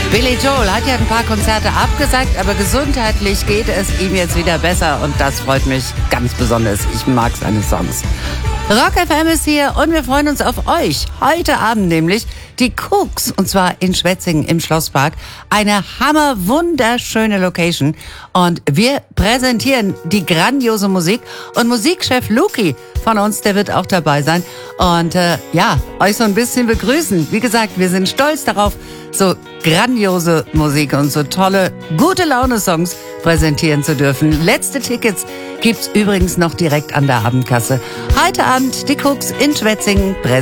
Billy Joel hat ja ein paar Konzerte abgesagt, aber gesundheitlich geht es ihm jetzt wieder besser und das freut mich ganz besonders. Ich mag seine Songs. Rock FM ist hier und wir freuen uns auf euch. Heute Abend nämlich die Cooks und zwar in Schwetzingen im Schlosspark. Eine hammerwunderschöne Location und wir präsentieren die grandiose Musik und Musikchef Luki von uns, der wird auch dabei sein und euch so ein bisschen begrüßen. Wie gesagt, wir sind stolz darauf, so grandiose Musik und so tolle, gute Laune-Songs präsentieren zu dürfen. Letzte Tickets gibt's übrigens noch direkt an der Abendkasse. Heute Abend die Cooks in Schwetzingen.